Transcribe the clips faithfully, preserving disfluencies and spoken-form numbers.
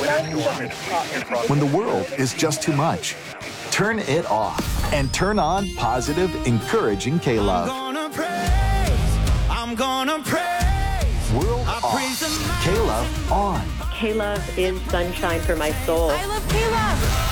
When the world is just too much, turn it off and turn on positive, encouraging K-Love. I'm gonna praise, I'm gonna praise. World off, K-Love on. K-Love is sunshine for my soul. I love K-Love.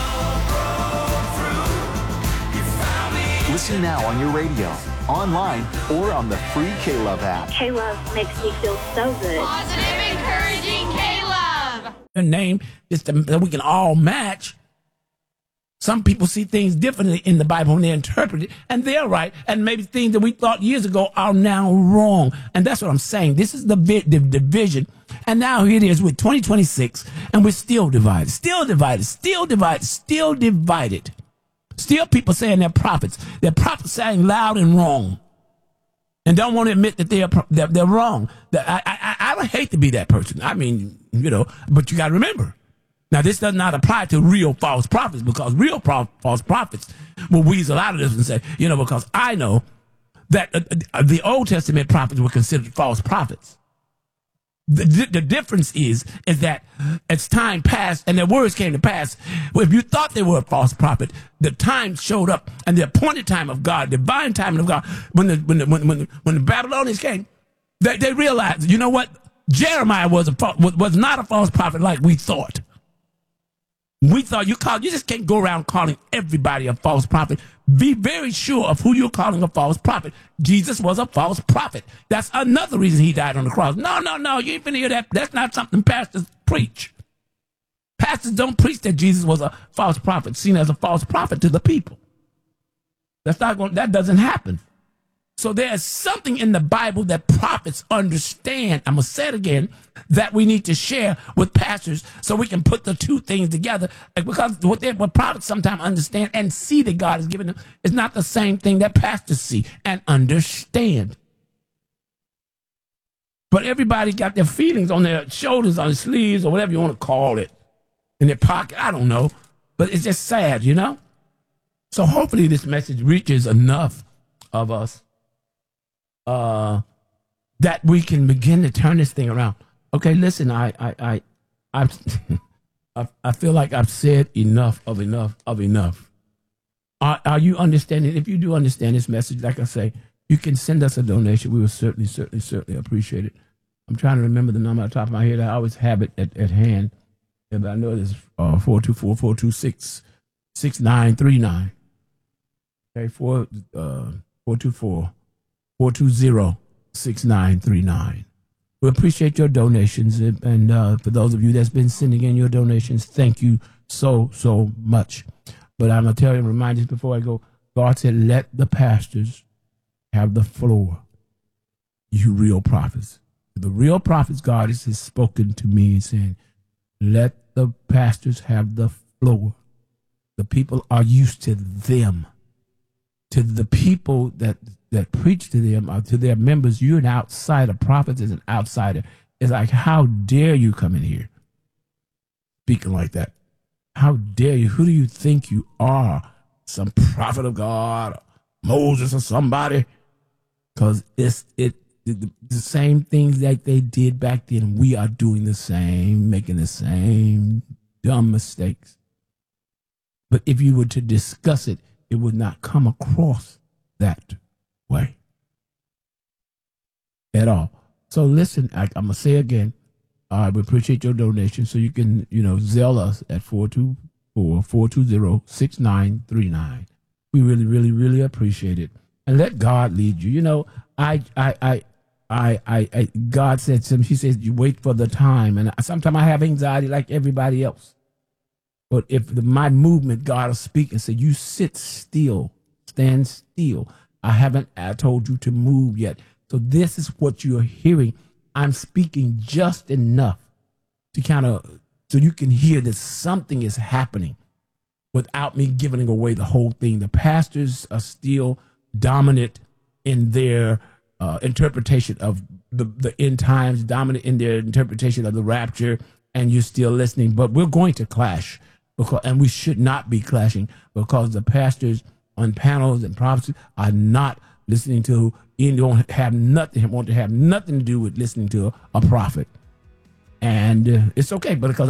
Listen now on your radio, online, or on the free K-Love app. K-Love makes me feel so good. Positive, encouraging K-Love. Their name is the, that we can all match. Some people see things differently in the Bible when they interpret it, and they're right. And maybe things that we thought years ago are now wrong. And that's what I'm saying. This is the, vi- the division. And now here it is with twenty twenty-six, and we're still divided, still divided, still divided, still divided. Still people saying they're prophets. They're prophesying loud and wrong. And don't want to admit that they're, they're, they're wrong. I, I, I don't hate to be that person. I mean, you know, but you got to remember. Now, this does not apply to real false prophets, because real pro- false prophets will weasel out of this and say, you know, because I know that uh, the Old Testament prophets were considered false prophets. The, the difference is, is that as time passed and their words came to pass, well, if you thought they were a false prophet, the time showed up, and the appointed time of God, divine timing of God, when the when the, when, when, when the Babylonians came, they, they realized, you know what? Jeremiah was a was, was not a false prophet like we thought. We thought you call you just can't go around calling everybody a false prophet. Be very sure of who you're calling a false prophet. Jesus was a false prophet. That's another reason he died on the cross. No, no, no, you ain't finna hear that. That's not something pastors preach. Pastors don't preach that Jesus was a false prophet, seen as a false prophet to the people. That's not going. That doesn't happen. So there's something in the Bible that prophets understand. I'm going to say it again, that we need to share with pastors so we can put the two things together. Because what, they, what prophets sometimes understand and see that God has given them is not the same thing that pastors see and understand. But everybody got their feelings on their shoulders, on their sleeves, or whatever you want to call it, in their pocket. I don't know. But it's just sad, you know? So hopefully this message reaches enough of us Uh, that we can begin to turn this thing around. Okay, listen, I, I, I, I, I, I feel like I've said enough of enough of enough. Are, are you understanding? If you do understand this message, like I say, you can send us a donation. We will certainly, certainly, certainly appreciate it. I'm trying to remember the number at the top of my head. I always have it at, at hand. And I know it's uh, four two four, four two six, six nine three nine. Okay, four, uh, four two four. four two zero, six nine three nine. We appreciate your donations. And uh, for those of you that's been sending in your donations, thank you so, so much. But I'm going to tell you, remind you before I go, God said, let the pastors have the floor. You real prophets. The real prophets, God has spoken to me and saying, let the pastors have the floor. The people are used to them. To the people that that preach to them, or to their members, you're an outsider. Prophets is an outsider. It's like, how dare you come in here speaking like that? How dare you? Who do you think you are? Some prophet of God, or Moses or somebody? Because it's it the, the same things that they did back then. We are doing the same, making the same dumb mistakes. But if you were to discuss it, it would not come across that way at all. So listen, I, I'm gonna say again, uh, we appreciate your donation. So you can, you know, Zelle us at four two four, four two zero, six nine three nine. We really, really, really appreciate it. And let God lead you. You know, I, I, I, I, I, I God said to him, he says, you wait for the time. And sometimes I have anxiety like everybody else. But if the, my movement, God will speak and say, you sit still, stand still. I haven't I told you to move yet. So this is what you're hearing. I'm speaking just enough to kind of, so you can hear that something is happening without me giving away the whole thing. The pastors are still dominant in their uh, interpretation of the, the end times, dominant in their interpretation of the rapture, and you're still listening. But we're going to clash. Because, and we should not be clashing, because the pastors on panels and prophecies are not listening to, and don't have nothing, want to have nothing to do with listening to a, a prophet. And uh, it's okay, but because